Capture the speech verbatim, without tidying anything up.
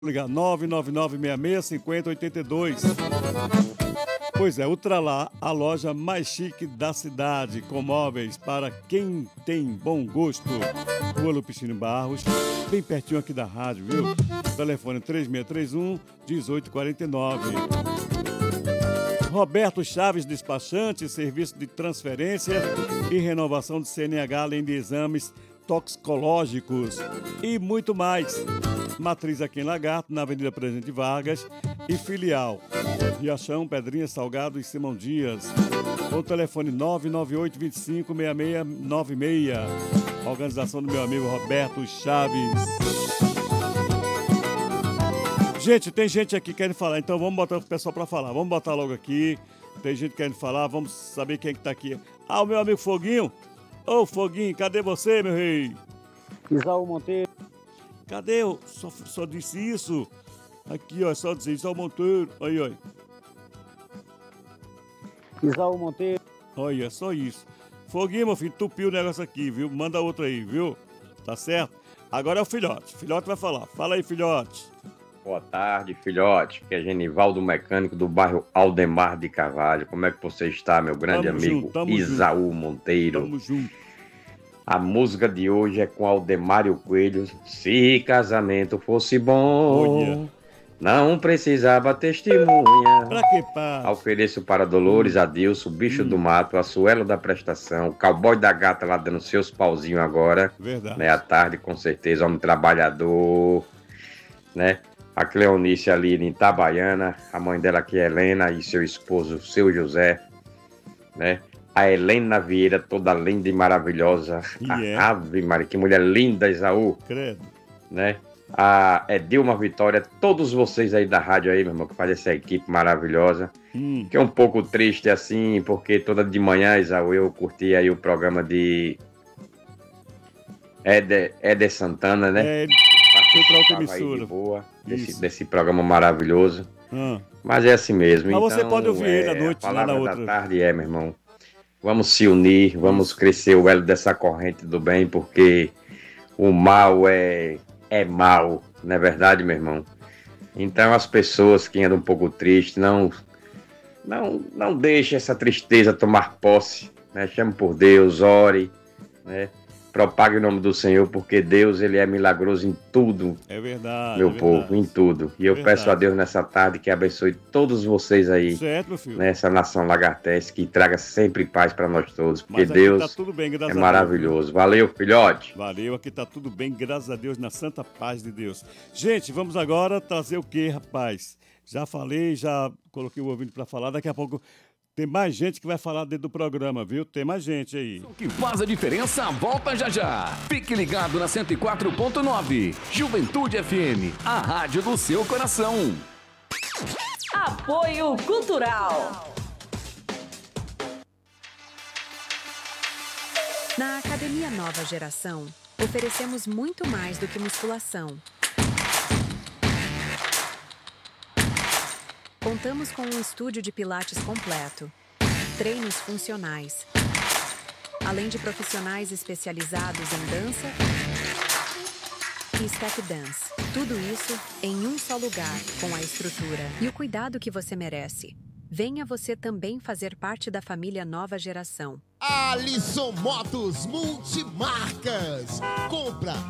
Ligar nove nove nove seis seis cinco zero oito dois. Pois é, Ultralá, a loja mais chique da cidade, com móveis para quem tem bom gosto. Rua Lupicínio Barros, bem pertinho aqui da rádio, viu? Telefone três seis três um, um oito quatro nove. Roberto Chaves Despachante, serviço de transferência e renovação de C N H, além de exames toxicológicos e muito mais. Matriz aqui em Lagarto, na Avenida Presidente Vargas, e filial Riachão, Pedrinha, Salgado e Simão Dias. Com o telefone nove nove oito, dois cinco, seis seis nove seis. Organização do meu amigo Roberto Chaves. Gente, tem gente aqui querendo falar, então vamos botar o pessoal para falar. Vamos botar logo aqui. Tem gente querendo falar, vamos saber quem é que tá aqui. Ah, o meu amigo Foguinho. Ô, Foguinho, cadê você, meu rei? Isaú Monteiro. Cadê? Eu só, só disse isso. Aqui, ó, só dizer Isaú Monteiro. Aí, ó. Isaú Monteiro. Olha, só isso. Foguinho, meu filho, tupiu o negócio aqui, viu? Manda outro aí, viu? Tá certo? Agora é o filhote. Filhote vai falar. Fala aí, filhote. Boa tarde, filhote. Que é Genivaldo Mecânico do bairro Aldemar de Carvalho. Como é que você está, meu grande tamo amigo junto, tamo Isaú junto. Monteiro? Tamo junto. A música de hoje é com Aldemário Coelho. Se casamento fosse bom, Olha. não precisava testemunha. Pra que, pá? Ofereço para Dolores, Adilson, o bicho Hum. do mato, a Suelo da prestação, o cowboy da gata lá dando seus pauzinhos agora. Verdade. Né, à tarde, com certeza, homem trabalhador, né? A Cleonice ali em Itabaiana, a mãe dela aqui é Helena e seu esposo, seu José, né? A Helena Vieira, toda linda e maravilhosa. E é. A Ave Maria, que mulher linda, Isaú, Credo. né? A Edilma Vitória, todos vocês aí da rádio aí, meu irmão, que faz essa equipe maravilhosa. Hum. Que é um pouco triste assim, porque toda de manhã, Isaú, eu curti aí o programa de Éder, Éder Santana, né? É, ele foi pra outra Participava aí emissora. de boa, desse, Isso. desse programa maravilhoso. Ah. Mas é assim mesmo. Mas então, você pode ouvir é, ele à noite, a lá palavra na da outra. tarde é, meu irmão. Vamos se unir, vamos Isso. crescer o elo dessa corrente do bem, porque o mal é, é mal, não é verdade, meu irmão? Então as pessoas que andam um pouco tristes, não, não, não deixem essa tristeza tomar posse, né? Chame por Deus, ore, né? Propague o nome do Senhor, porque Deus, ele é milagroso em tudo, É verdade. meu é povo, verdade. em tudo. E eu Verdade. peço a Deus nessa tarde que abençoe todos vocês aí, Certo, meu filho. nessa nação lagartense, que traga sempre paz para nós todos, porque Mas aqui Deus tá tudo bem, graças é a Deus. maravilhoso. Valeu, filhote! Valeu, aqui tá tudo bem, graças a Deus, na santa paz de Deus. Gente, vamos agora trazer o quê, rapaz? Já falei, já coloquei o ouvido para falar, daqui a pouco tem mais gente que vai falar dentro do programa, viu? Tem mais gente aí. O que faz a diferença, volta já já. Fique ligado na cento e quatro ponto nove. Juventude F M, a rádio do seu coração. Apoio Cultural. Na Academia Nova Geração, oferecemos muito mais do que musculação. Contamos com um estúdio de pilates completo, treinos funcionais, além de profissionais especializados em dança e step dance. Tudo isso em um só lugar, com a estrutura e o cuidado que você merece. Venha você também fazer parte da família Nova Geração. Alisson Motos Multimarcas. Compra,